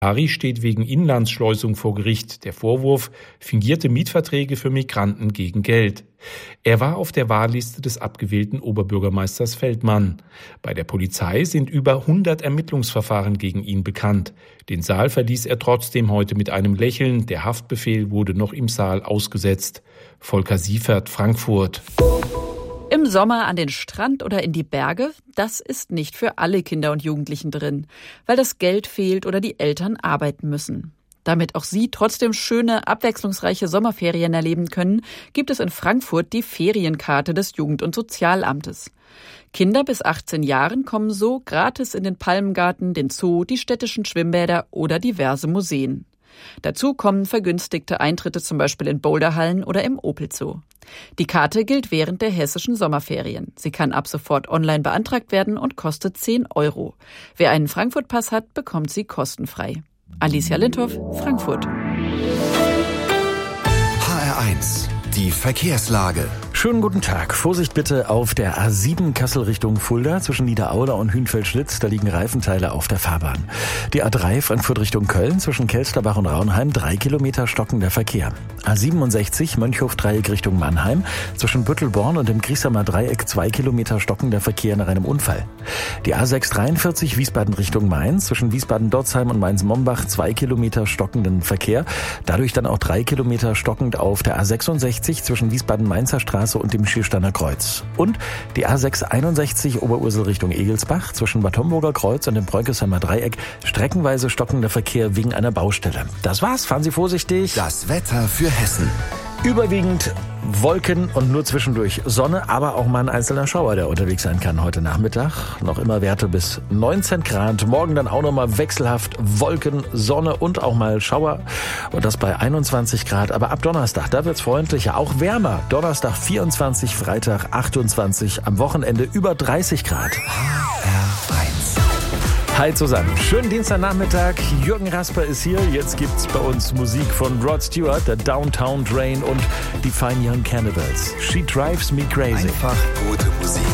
Ari steht wegen Inlandsschleusung vor Gericht. Der Vorwurf: fingierte Mietverträge für Migranten gegen Geld. Er war auf der Wahlliste des abgewählten Oberbürgermeisters Feldmann. Bei der Polizei sind über 100 Ermittlungsverfahren gegen ihn bekannt. Den Saal verließ er trotzdem heute mit einem Lächeln. Der Haftbefehl wurde noch im Saal ausgesetzt. Volker Siefert, Frankfurt. Im Sommer an den Strand oder in die Berge, das ist nicht für alle Kinder und Jugendlichen drin, weil das Geld fehlt oder die Eltern arbeiten müssen. Damit auch Sie trotzdem schöne, abwechslungsreiche Sommerferien erleben können, gibt es in Frankfurt die Ferienkarte des Jugend- und Sozialamtes. Kinder bis 18 Jahren kommen so gratis in den Palmengarten, den Zoo, die städtischen Schwimmbäder oder diverse Museen. Dazu kommen vergünstigte Eintritte zum Beispiel in Boulderhallen oder im Opel Zoo. Die Karte gilt während der hessischen Sommerferien. Sie kann ab sofort online beantragt werden und kostet 10 €. Wer einen Frankfurt-Pass hat, bekommt sie kostenfrei. Alicia Lindhoff, Frankfurt. HR1, die Verkehrslage. Schönen guten Tag. Vorsicht bitte auf der A7 Kassel Richtung Fulda zwischen Niederauda und Hünfeld-Schlitz. Da liegen Reifenteile auf der Fahrbahn. Die A3 Frankfurt Richtung Köln zwischen Kelsterbach und Raunheim 3 Kilometer stockender Verkehr. A67 Mönchhof-Dreieck Richtung Mannheim zwischen Büttelborn und dem Grießheimer Dreieck 2 Kilometer stockender Verkehr nach einem Unfall. Die A643 Wiesbaden Richtung Mainz zwischen Wiesbaden-Dotzheim und Mainz-Mombach 2 Kilometer stockenden Verkehr. Dadurch dann auch 3 Kilometer stockend auf der A66 zwischen Wiesbaden-Mainzer Straße und dem Schiersteiner Kreuz. Und die A661 Oberursel Richtung Egelsbach zwischen Bad Homburger Kreuz und dem Breunkesheimer Dreieck streckenweise stockender Verkehr wegen einer Baustelle. Das war's, fahren Sie vorsichtig. Das Wetter für Hessen. Überwiegend Wolken und nur zwischendurch Sonne, aber auch mal ein einzelner Schauer, der unterwegs sein kann heute Nachmittag. Noch immer Werte bis 19 Grad. Morgen dann auch nochmal wechselhaft Wolken, Sonne und auch mal Schauer. Und das bei 21 Grad. Aber ab Donnerstag, da wird's freundlicher, auch wärmer. Donnerstag 24, Freitag 28, am Wochenende über 30 Grad. HR1. Hi zusammen. Schönen Dienstagnachmittag. Jürgen Rasper ist hier. Jetzt gibt's bei uns Musik von Rod Stewart, der Downtown Drain und die Fine Young Cannibals. She Drives Me Crazy. Einfach gute Musik.